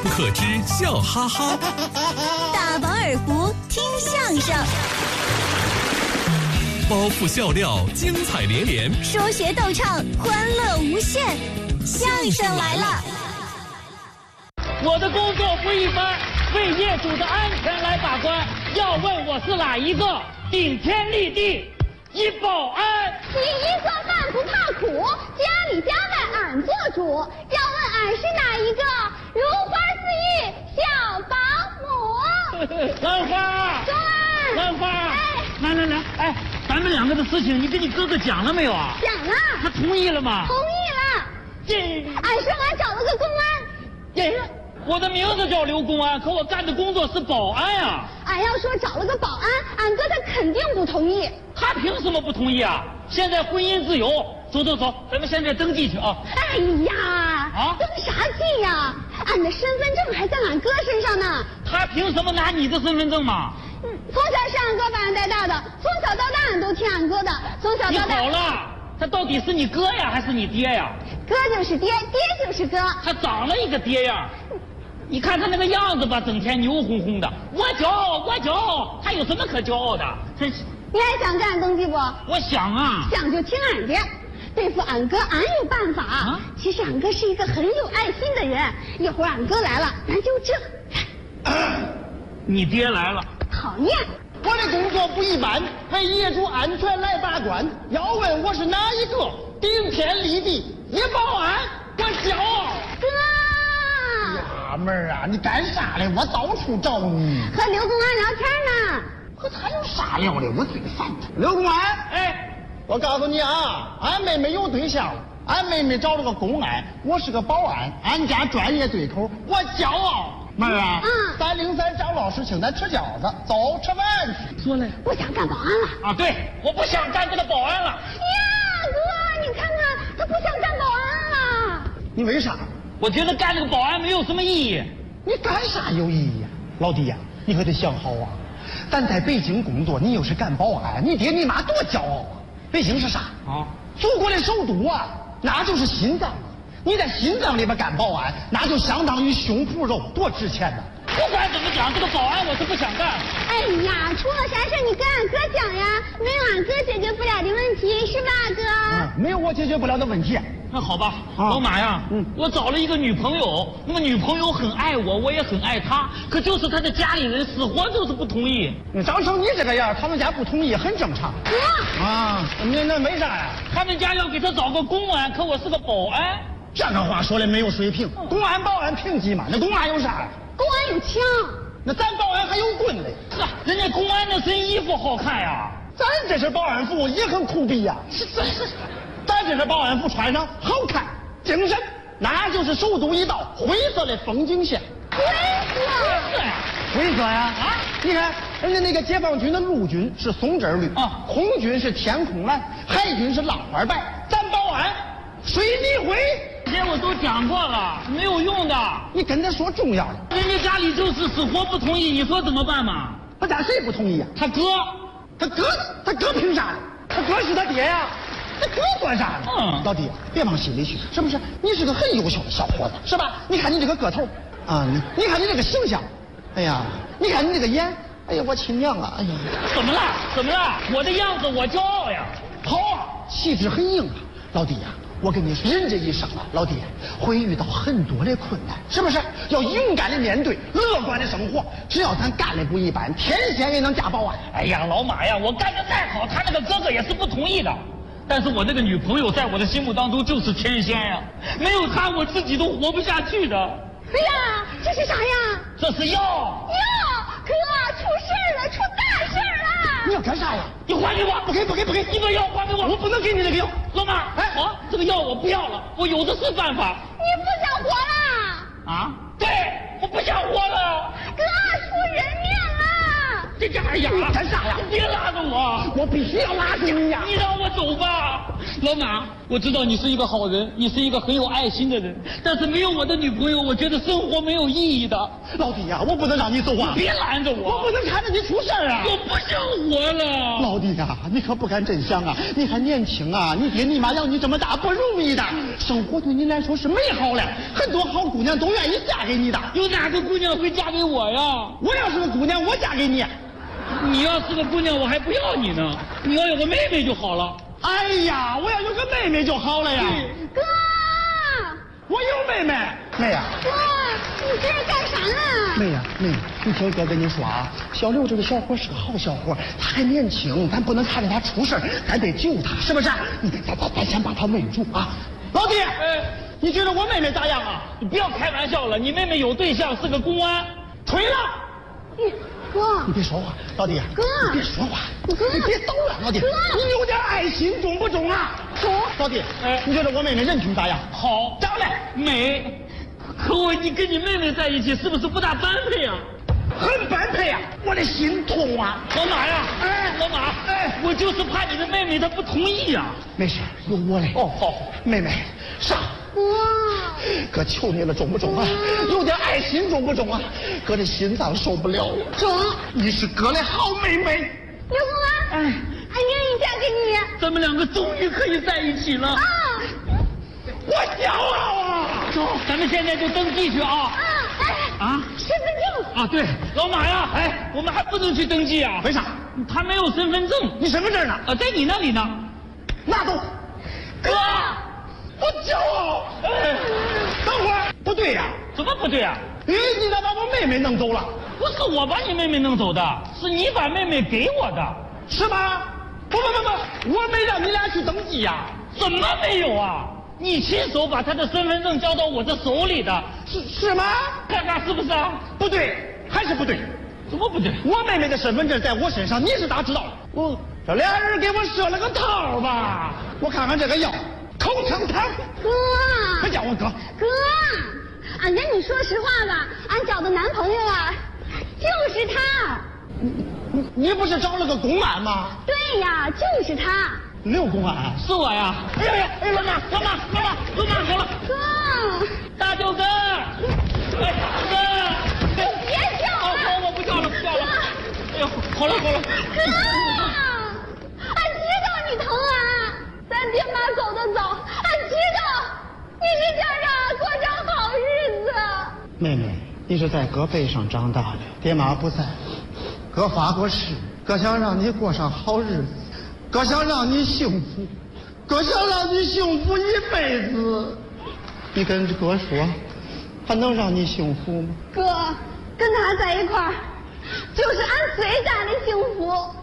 不可知笑哈哈， 大饱耳福听相声， 包袱笑料精彩连连， 说学逗唱欢乐无限。相声来了！ 我的工作不一般，为业主的安全来把关。要问我是哪一个，顶天立地一保安。 洗衣做饭不怕苦，家里家外俺做主。要问俺是哪一个，如花似玉小保姆。 兰花， 说啊， 兰花， 哎， 来，哎，咱们两个的事情，你跟你哥哥讲了没有啊？ 讲了， 他同意了吗？ 同意了。俺说俺找了个公安。 我的名字叫刘公安，可我干的工作是保安啊。 俺要说找了个保安，俺哥他肯定不同意。 他凭什么不同意啊？现在婚姻自由，走，咱们现在登记去啊。 哎呀，登啥记呀？俺的身份证还在俺哥身上呢。 他凭什么拿你的身份证嘛？ 从小是俺哥把俺带大的，从小到大俺都听俺哥的，从小到大。 你好了，他到底是你哥呀，还是你爹呀？ 哥就是爹，爹就是哥。 他长了一个爹样。你看他那个样子吧，整天牛哄哄的。我骄傲，他有什么可骄傲的？真是。 你还想跟俺登记不？ 我想啊。 想就听俺的，对付俺哥俺有办法。啊？其实俺哥是一个很有爱心的人，一会儿俺哥来了，咱就这。 你爹来了。 讨厌。 我的工作不一般，为业主安全来把关。要问我是哪一个，顶天立地一保安，我骄傲。 哥。 呀，妹儿啊，你干啥嘞？我到处找你。 和刘公安聊天呢。 和他有啥聊的？我最烦他。刘公安， 哎， 我告诉你啊，俺妹妹有对象了，俺妹妹找了个公安，我是个保安，俺家专业对口，我骄傲。妹儿啊，303张老师请咱吃饺子，走，吃饭去。 说嘞， 不想干保安了。 啊，对，我不想干这个保安了。 呀，哥，你看看，他不想干保安了。 你为啥？ 我觉得干这个保安没有什么意义。 你干啥有意义呀？老弟呀，你可得想好啊。咱在北京工作，你又是干保安，你爹你妈多骄傲啊！北京是啥啊？祖国的首都啊，那就是心脏啊！你在心脏里边干保安，那就相当于胸脯肉，多值钱呢！ 不管怎么讲，这个保安我是不想干。 哎呀，出了啥事你跟俺哥讲呀，没有俺哥解决不了的问题，是吧，哥？ 没有我解决不了的问题。 那好吧，老马呀，我找了一个女朋友，那么女朋友很爱我，我也很爱她，可就是她的家里人死活就是不同意。 长成你这个样，他们家不同意很正常。那没啥呀？ 他们家要给他找个公安，可我是个保安。 这个话说的没有水平，公安保安平级嘛，那公安有啥呀？ 公安有枪， 那咱保安还有棍嘞。 人家公安那身衣服好看呀， 咱这身保安服也很酷毙呀。咱这身保安服穿上好看精神，那就是首都一道灰色的风景线。灰色呀！你看人家那个解放军的陆军是松针绿啊，空军是天空蓝，海军是浪花白，咱保安水泥灰。 这些我都讲过了，没有用的。 你跟他说重要的， 人家家里就是死活不同意，你说怎么办嘛？ 他家谁不同意啊？ 他哥凭啥呢？他哥是他爹呀，他哥算啥呢？老弟，别往心里去，是不是？你是个很优秀的小伙子，是吧？你看你这个个头啊，你看你这个形象，哎呀，你看你这个眼，哎呀，我亲娘啊，哎呀， 怎么了？我的样子我骄傲呀， 好啊，气质很硬啊，老弟呀。我跟你说，人这一生啊，老弟会遇到很多的困难，是不是？要勇敢的面对，乐观的生活。只要咱干的不一般，天仙也能嫁保安。 哎呀，老马呀，我干得再好，他那个哥哥也是不同意的。但是我那个女朋友在我的心目当中就是天仙呀，没有她我自己都活不下去的。 哎呀，这是啥呀？ 这是药。 哥，出事了，出大事了！ 你要干啥呀？ 你还给我！ 不给！ 你把药还给我！ 我不能给你这个药。 老马，这个药我不要了，我有的是办法。 你不想活了？ 啊？对，我不想活了。 哥，出人命了！ 这干呀？ 干啥呀？ 别拉着我！ 我必须要拉着你呀！ 你让我走吧，老马。我知道你是一个好人，你是一个很有爱心的人，但是没有我的女朋友，我觉得生活没有意义的。 老弟呀，我不能让你走啊！ 别拦着我！ 我不能看着你出事儿啊！ 我不想活了。 老弟呀，你可不敢真想啊！你还年轻啊，你爹你妈养你这么大不容易的，生活对你来说是美好的，很多好姑娘都愿意嫁给你的。 有哪个姑娘会嫁给我呀？ 我要是个姑娘，我嫁给你。 你要是个姑娘，我还不要你呢。你要有个妹妹就好了。 哎呀，我要有个妹妹就好了呀！ 哥， 我有妹妹。妹呀， 哥，你这是干啥呢？ 妹呀，妹，你听哥跟你说啊，小六这个小伙是个好小伙，他还年轻，咱不能看着他出事，咱得救他，是不是？咱先把他稳住啊！老弟，你觉得我妹妹咋样啊？ 你不要开玩笑了，你妹妹有对象，是个公安， 推了。 哥， 你别说话，老弟。 哥， 你别说话， 哥， 你别抖了，老弟。 哥， 你有点爱心重不重啊？ 重。 老弟，你觉得我妹妹人品咋样？ 好， 长得美。可你跟你妹妹在一起，是不是不大般配啊？ 很般配啊，我的心痛啊！ 老马呀，老马，我就是怕你的妹妹她不同意呀。 没事，有我嘞。 哦，好， 妹妹，上。哥求你了，中不中啊？有点爱心中不中啊？哥的心脏受不了了。 中， 你是哥的好妹妹。 刘公安，俺愿意嫁给你。 咱们两个终于可以在一起了。 我骄傲啊！ 走，咱们现在就登记去啊。 身份证啊，对，老马呀，我们还不能去登记啊。 为啥？ 他没有身份证。 你身份证呢？ 在你那里呢。 拿走。 哥， 我骄傲。等会儿，不对呀。 怎么不对啊？ 你咋把我妹妹弄走了？ 不是我把你妹妹弄走的，是你把妹妹给我的。 是吗？不，我没让你俩去登记呀。 怎么没有啊？你亲手把她的身份证交到我的手里的。 是吗？ 看看是不是啊？ 不对，还是不对。 怎么不对？ 我妹妹的身份证在我身上，你是咋知道的？这俩人给我设了个套吧？我看看这个药，口香糖。 哥， 别叫我哥。 哥，俺跟你说实话吧，俺找的男朋友啊，就是他。 你不是找了个公安吗？ 对呀，就是他。 刘公安， 是我呀！老马，好了。 哥， 大舅哥，哥， 别叫了。 好，我不叫了。哎呦，好了。 哥，俺知道你疼俺，咱爹妈走的早，俺知道你是想让俺过上好日子。 妹妹，你是在哥背上长大的，爹妈不在，哥发过誓，哥想让你过上好日子。哥想让你幸福，哥想让你幸福一辈子。你跟哥说，还能让你幸福吗？ 哥，跟他在一块儿，就是俺最大的幸福。